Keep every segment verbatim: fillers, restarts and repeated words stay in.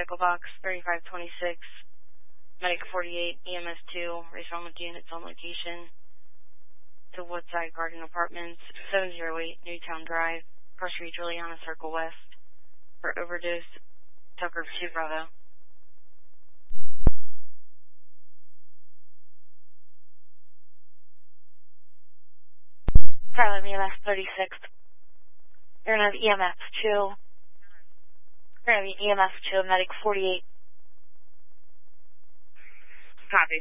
Medical Box thirty-five twenty-six, Medic forty-eight, E M S two, respond with units on location to Woodside Garden Apartments, seven oh eight Newtown Drive, Cross Street, Juliana Circle West, for overdose, Tucker two Bravo. Tyler, E M S thirty-six. You're going to have E M S two. You're going to have E M S two, Medic forty-eight. Copy.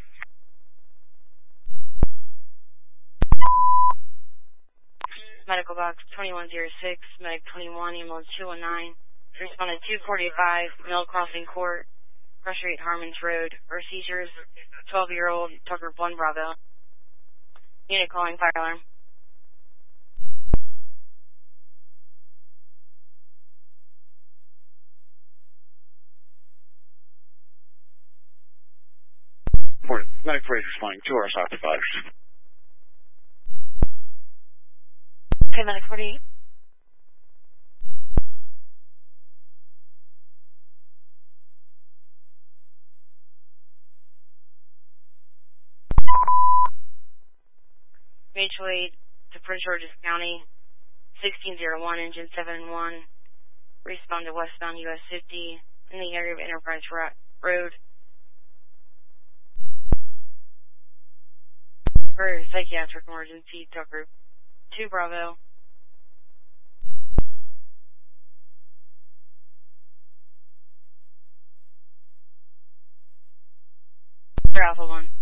Medical Box twenty-one oh six, Medic twenty-one, ambulance two one nine. Responded two forty-five, Mill Crossing Court, Cross Street, Harmons Road. For seizures, twelve-year-old Tucker one Bravo. Unit calling fire alarm. Report. Medic forty-eight responding. Two R S I providers. Okay, Medic forty-eight. Mutual aid to Prince George's County, sixteen oh one, engine seven one. Respond to westbound U S fifty in the area of Enterprise Road. For psychiatric emergency, Tucker two Bravo. For Alpha one.